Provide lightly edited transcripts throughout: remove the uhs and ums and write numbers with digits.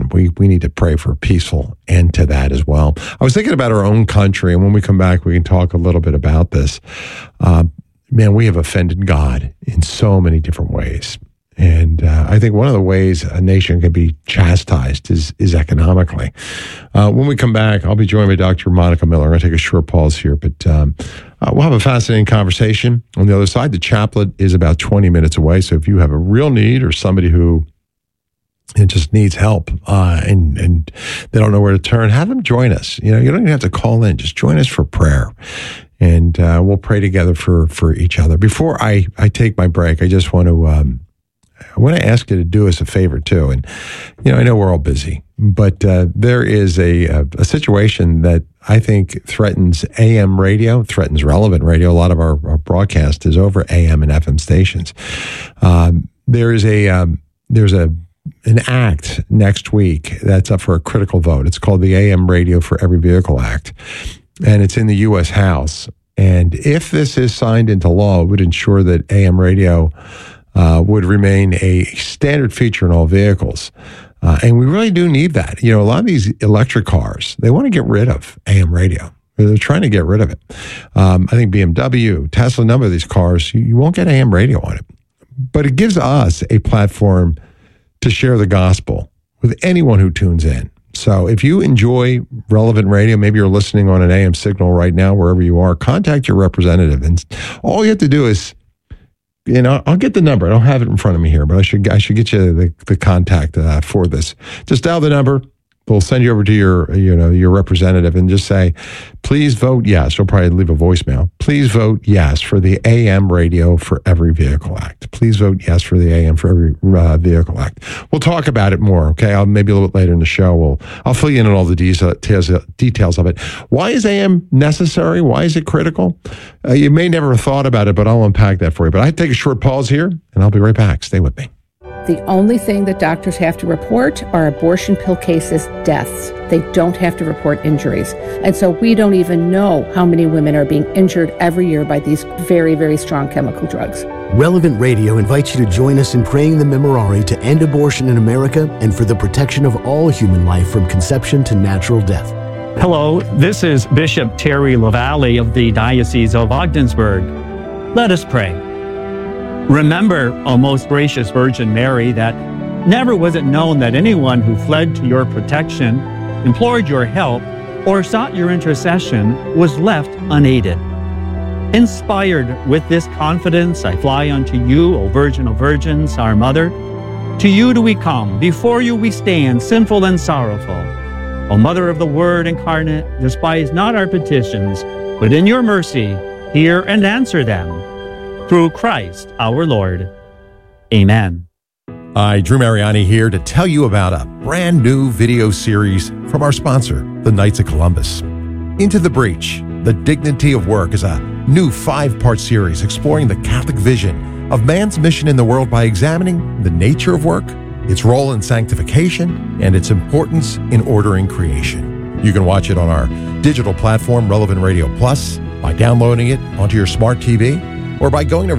we need to pray for a peaceful end to that as well. I was thinking about our own country, and when we come back, we can talk a little bit about this. Man, we have offended God in so many different ways. And I think one of the ways a nation can be chastised is economically. When we come back, I'll be joined by Dr. Monica Miller. I'm going to take a short pause here, but we'll have a fascinating conversation. On the other side, the chaplet is about 20 minutes away. So if you have a real need or somebody who just needs help and they don't know where to turn, have them join us. You don't even have to call in. Just join us for prayer. And we'll pray together for each other. Before I take my break, I just want to ask you to do us a favor too. And, I know we're all busy, but there is a situation that I think threatens AM radio, threatens relevant radio. A lot of our broadcast is over AM and FM stations. There's an act next week that's up for a critical vote. It's called the AM Radio for Every Vehicle Act, and it's in the U.S. House. And if this is signed into law, it would ensure that AM radio would remain a standard feature in all vehicles. And we really do need that. A lot of these electric cars, they want to get rid of AM radio. They're trying to get rid of it. I think BMW, Tesla, a number of these cars, you won't get AM radio on it. But it gives us a platform to share the gospel with anyone who tunes in. So if you enjoy relevant radio, maybe you're listening on an AM signal right now, wherever you are, contact your representative. And all you have to do is, I'll get the number. I don't have it in front of me here, but I should get you the contact for this. Just dial the number. We'll send you over to your representative and just say, please vote yes. We'll probably leave a voicemail. Please vote yes for the AM Radio for Every Vehicle Act. Please vote yes for the AM for Every Vehicle Act. We'll talk about it more, okay? Maybe a little bit later in the show. I'll fill you in on all the details of it. Why is AM necessary? Why is it critical? You may never have thought about it, but I'll unpack that for you. But I take a short pause here, and I'll be right back. Stay with me. The only thing that doctors have to report are abortion pill cases, deaths. They don't have to report injuries. And so we don't even know how many women are being injured every year by these very, very strong chemical drugs. Relevant Radio invites you to join us in praying the Memorare to end abortion in America and for the protection of all human life from conception to natural death. Hello, this is Bishop Terry LaValle of the Diocese of Ogdensburg. Let us pray. Remember, O most gracious Virgin Mary, that never was it known that anyone who fled to your protection, implored your help, or sought your intercession was left unaided. Inspired with this confidence, I fly unto you, O Virgin of Virgins, our Mother. To you do we come, before you we stand, sinful and sorrowful. O Mother of the Word incarnate, despise not our petitions, but in your mercy hear and answer them. Through Christ our Lord. Amen. Hi, Drew Mariani here to tell you about a brand new video series from our sponsor, the Knights of Columbus. Into the Breach, The Dignity of Work is a new 5-part series exploring the Catholic vision of man's mission in the world by examining the nature of work, its role in sanctification, and its importance in ordering creation. You can watch it on our digital platform, Relevant Radio Plus, by downloading it onto your smart TV, or by going to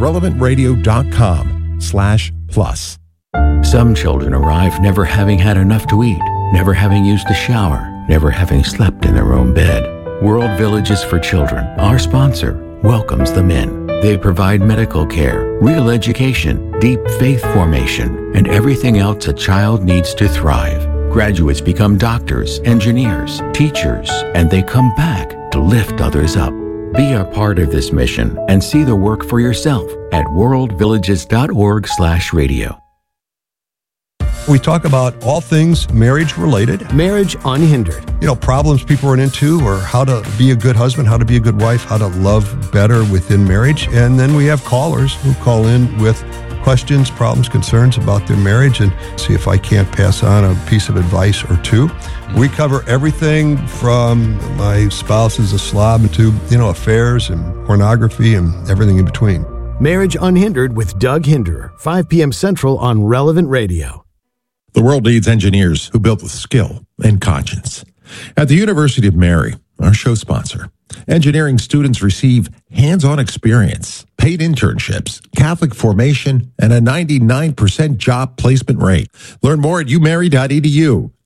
relevantradio.com/plus. Some children arrive never having had enough to eat, never having used a shower, never having slept in their own bed. World Villages for Children, our sponsor, welcomes them in. They provide medical care, real education, deep faith formation, and everything else a child needs to thrive. Graduates become doctors, engineers, teachers, and they come back to lift others up. Be a part of this mission and see the work for yourself at worldvillages.org/radio. We talk about all things marriage related. Marriage Unhindered. Problems people run into, or how to be a good husband, how to be a good wife, how to love better within marriage. And then we have callers who call in with questions, problems, concerns about their marriage, and see if I can't pass on a piece of advice or two. We cover everything from my spouse is a slob to, affairs and pornography and everything in between. Marriage Unhindered with Doug Hinderer, 5 p.m. Central on Relevant Radio. The world needs engineers who build with skill and conscience. At the University of Mary, our show sponsor, engineering students receive hands-on experience, paid internships, Catholic formation, and a 99% job placement rate. Learn more at umary.edu.